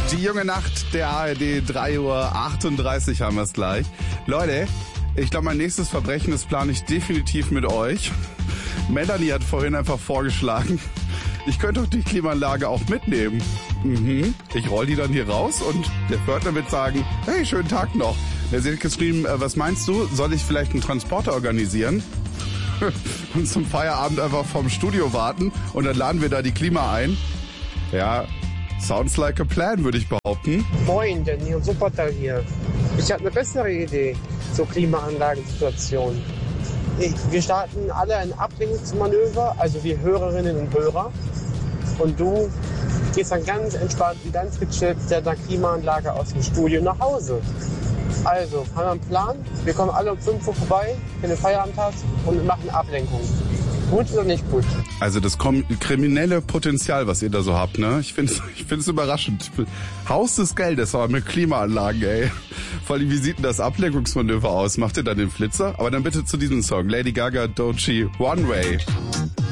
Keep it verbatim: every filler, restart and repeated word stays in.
Die junge Nacht der A R D, drei Uhr achtunddreißig haben wir es gleich. Leute, ich glaube, mein nächstes Verbrechen, das plane ich definitiv mit euch. Melanie hat vorhin einfach vorgeschlagen, ich könnte doch die Klimaanlage auch mitnehmen. Mhm. Ich roll die dann hier raus und der Pförtner wird sagen, hey, schönen Tag noch. Der hat geschrieben, äh, was meinst du, soll ich vielleicht einen Transporter organisieren? Und zum Feierabend einfach vom Studio warten und dann laden wir da die Klima ein. Ja, sounds like a plan, würde ich behaupten. Moin, Daniel, Supertal hier. Ich habe eine bessere Idee zur Klimaanlagensituation. Wir starten alle ein Ablenkungsmanöver, also wir Hörerinnen und Hörer. Und du gehst dann ganz entspannt und ganz gechillt mit der Klimaanlage aus dem Studio nach Hause. Also, haben wir einen Plan? Wir kommen alle um fünf Uhr vorbei, wenn du Feierabend hast, und machen Ablenkung. Gut oder nicht gut? Also das kriminelle Potenzial, was ihr da so habt, ne? Ich finde es ich find's überraschend. Haus des Geldes, aber mit Klimaanlagen, ey. Vor allem, wie sieht denn das Ablenkungsmanöver aus? Macht ihr dann den Flitzer? Aber dann bitte zu diesem Song. Lady Gaga, Doechii, One Way.